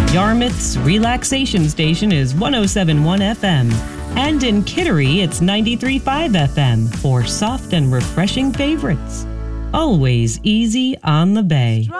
Yarmouth's relaxation station is 107.1 FM. And in Kittery, it's 93.5 FM for soft and refreshing favorites. Always easy on the bay.